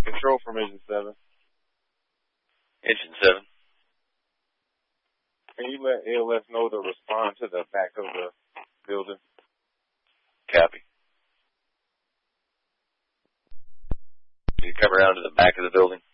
Control from Engine 7. Engine 7. Can you let ALS know to respond to the back of the building? Copy. You come around to the back of the building?